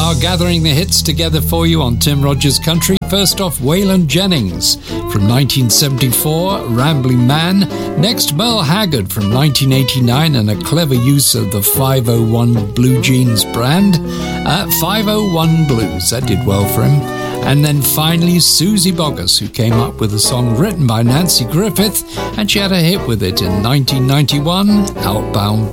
now gathering the hits together for you on Tim Rogers Country. First off, Waylon Jennings from 1974, Rambling Man. Next, Merle Haggard from 1989 and a clever use of the 501 Blue Jeans brand. 501 Blues, that did well for him. And then finally, Susie Boggess, who came up with a song written by Nancy Griffith, and she had a hit with it in 1991, Outbound